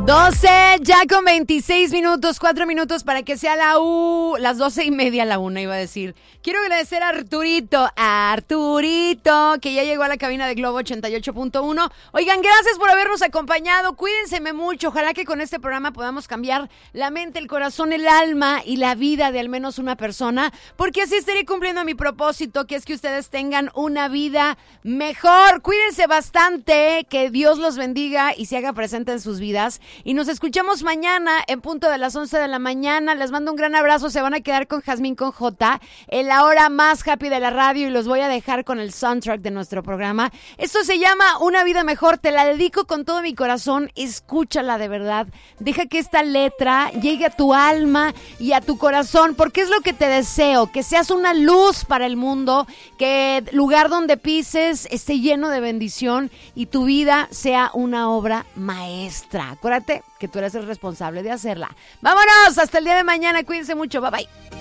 12, ya con 26 minutos, 4 minutos para que sea las 12:30, la 1 iba a decir. Quiero agradecer a Arturito, que ya llegó a la cabina de Globo 88.1. Oigan, gracias por habernos acompañado, cuídense mucho, ojalá que con este programa podamos cambiar la mente, el corazón, el alma y la vida de al menos una persona, porque así estaré cumpliendo mi propósito, que es que ustedes tengan una vida mejor. Cuídense bastante, que Dios los bendiga y se haga presente en sus vidas. Y nos escuchamos mañana en punto de las 11 de la mañana. Les mando un gran abrazo. Se van a quedar con Jazmín con J en la hora más happy de la radio y los voy a dejar con el soundtrack de nuestro programa. Esto se llama Una Vida Mejor. Te la dedico con todo mi corazón. Escúchala de verdad. Deja que esta letra llegue a tu alma y a tu corazón, porque es lo que te deseo. Que seas una luz para el mundo, que el lugar donde pises esté lleno de bendición y tu vida sea una obra maestra. Acuérdate que tú eres el responsable de hacerla. Vámonos, hasta el día de mañana, cuídense mucho, bye bye.